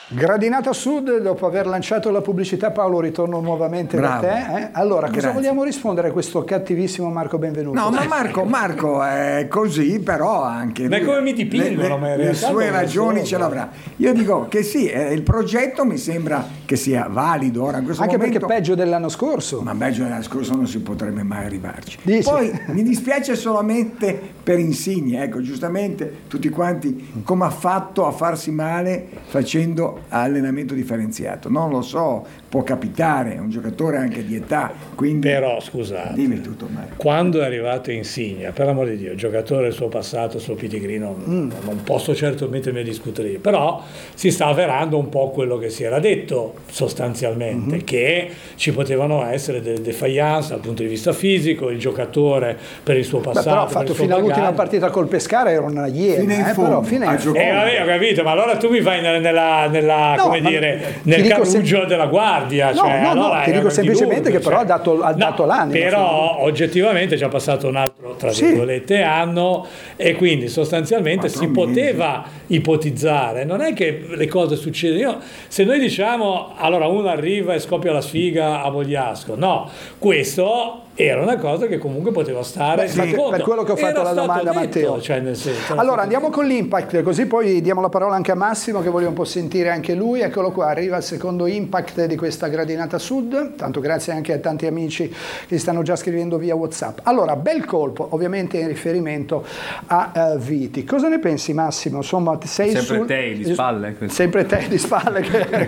Gradinata Sud, dopo aver lanciato la pubblicità, Paolo, ritorno nuovamente da te. Allora, cosa vogliamo rispondere a questo cattivissimo Marco Benvenuto? No, ma Marco è così, però anche ma come mi dipingono, le sue ragioni ce l'avrà. Io dico che sì, il progetto mi sembra che sia valido ora in questo anche momento. Perché peggio dell'anno scorso. Ma peggio dell'anno scorso non si potrebbe mai arrivarci. Dici? Poi mi dispiace solamente per Insigne, ecco, giustamente tutti quanti come ha fatto a farsi male facendo allenamento differenziato. Non lo so, può capitare, è un giocatore anche di età, quindi... Però scusate, dimmi tutto, Marco. Quando è arrivato Insigne, per l'amor di Dio, giocatore del suo passato, il suo pitigrino, non posso certo mettermi a discutere io, però si sta avverando un po' quello che si era detto sostanzialmente, che ci potevano essere delle defiance dal punto di vista fisico, il giocatore per il suo passato. Però ha fatto fino all'ultima partita col Pescara, era una iena, fino in fondo, però fino in fondo. Vabbè, ho capito, ma allora tu mi vai nel carrugio della guardia. No, ti dico semplicemente che però ha dato l'animo. Però oggettivamente ci ha passato un altro, tra virgolette, anno, e quindi sostanzialmente si poteva ipotizzare. Non è che le cose succedono. Se noi diciamo, allora uno arriva e scoppia la sfiga a Vogliasco, no, questo era una cosa che comunque poteva stare per quello che ho fatto la domanda a Matteo. Cioè nel senso, allora andiamo con l'Impact, così poi diamo la parola anche a Massimo che voglio un po' sentire anche lui. Eccolo qua, arriva il secondo Impact di questa Gradinata Sud, tanto grazie anche a tanti amici che stanno già scrivendo via WhatsApp. Allora, bel colpo, ovviamente in riferimento a Viti. Cosa ne pensi, Massimo? Insomma, sei sempre te di spalle. Sempre te di spalle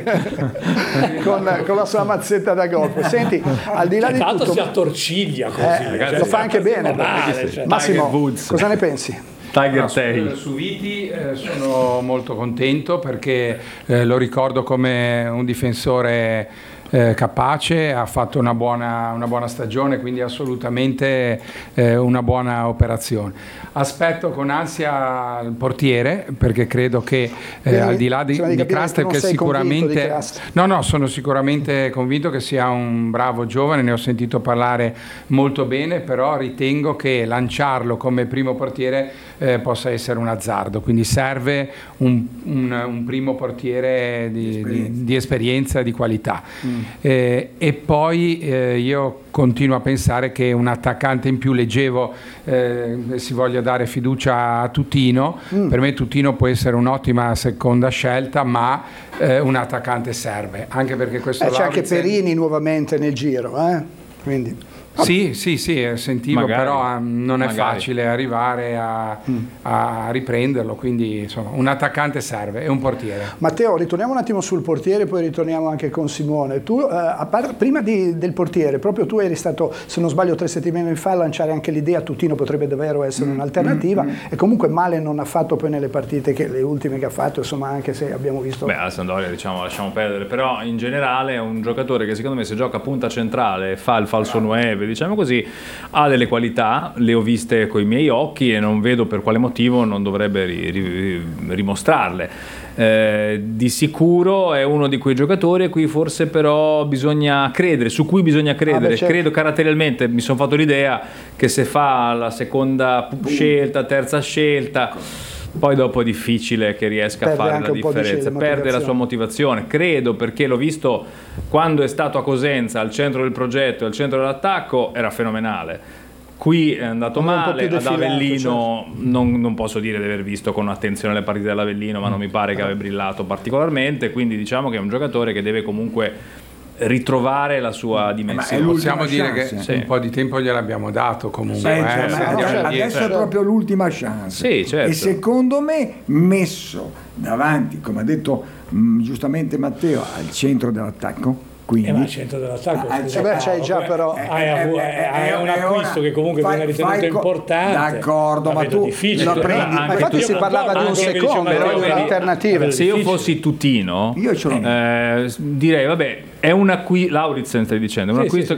con la sua mazzetta da golf. Senti, al di là di tutto, si attorciglia così, ragazzi, lo fa anche bene. Massimo, cosa ne pensi? Tiger Tail. Su Viti sono molto contento perché lo ricordo come un difensore capace, ha fatto una buona stagione, quindi assolutamente una buona operazione. Aspetto con ansia il portiere, perché credo che al di là di Kraster, che sicuramente sono sicuramente convinto che sia un bravo giovane, ne ho sentito parlare molto bene, però ritengo che lanciarlo come primo portiere possa essere un azzardo, quindi serve un primo portiere di esperienza e di qualità. E poi io continuo a pensare che un attaccante in più, leggevo si voglia dare fiducia a Tutino. Per me Tutino può essere un'ottima seconda scelta, ma un attaccante serve, anche perché questo c'è anche Perini nuovamente nel giro, quindi sì, sentivo, magari, però non è facile arrivare a riprenderlo, quindi insomma un attaccante serve e un portiere. Matteo, ritorniamo un attimo sul portiere, poi ritorniamo anche con Simone. Tu prima del portiere, proprio tu eri stato, se non sbaglio 3 settimane fa, a lanciare anche l'idea Tutino potrebbe davvero essere un'alternativa, e comunque male non ha fatto poi nelle partite, le ultime che ha fatto, insomma, anche se abbiamo visto... Beh, a Sampdoria lasciamo perdere, però in generale è un giocatore che secondo me, se gioca a punta centrale, fa il falso 9, diciamo così, ha delle qualità, le ho viste coi miei occhi e non vedo per quale motivo non dovrebbe rimostrarle. Di sicuro è uno di quei giocatori a cui forse però bisogna credere, su cui bisogna credere. Certo. Credo caratterialmente, mi sono fatto l'idea che se fa la seconda scelta, terza scelta, poi dopo è difficile che riesca a fare la differenza, perde la sua motivazione, credo, perché l'ho visto quando è stato a Cosenza al centro del progetto, al centro dell'attacco, era fenomenale. Qui è andato male, ad Avellino non posso dire di aver visto con attenzione le partite dell'Avellino, ma non mi pare che abbia brillato particolarmente, quindi diciamo che è un giocatore che deve comunque ritrovare la sua dimensione. Possiamo dire che un po' di tempo gliel'abbiamo dato comunque. Adesso è proprio l'ultima chance. Sì, certo. E secondo me messo davanti, come ha detto giustamente Matteo, al centro dell'attacco. Quindi, ma al centro dell'attacco c'è già, però è un acquisto che comunque viene ritenuto importante. D'accordo, ma tu lo prendi. Ma infatti si parlava di un secondo, di un'alternativa. Se io fossi Tutino, direi vabbè, è un acquisto, Lauritsen stai dicendo, un acquisto